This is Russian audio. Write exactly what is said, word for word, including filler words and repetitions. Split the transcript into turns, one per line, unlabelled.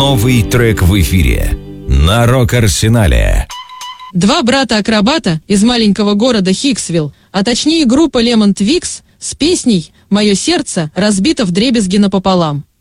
Новый трек в эфире на Рок-Арсенале.
Два брата-акробата из маленького города Хиксвилл, а точнее группа Lemon Twigs, с песней «Мое сердце разбито вдребезги напополам».